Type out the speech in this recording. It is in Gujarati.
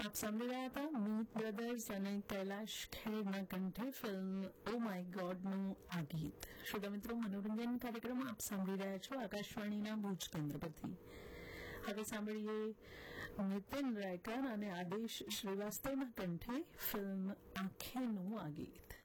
આપ સાંભળી રહ્યા હતા મીત બ્રધર્સ અને કૈલાશ ખેરના કંઠે ફિલ્મ ઓ માય ગોડનું આ ગીત. શ્રોતા મિત્રો, મનોરંજન કાર્યક્રમ આપ સાંભળી રહ્યા છો આકાશવાણીના ભુજ કેન્દ્ર પરથી. હવે સાંભળીએ નીતિન રાયકર અને આદેશ શ્રીવાસ્તવના કંઠે ફિલ્મ આંખેનું આ ગીત.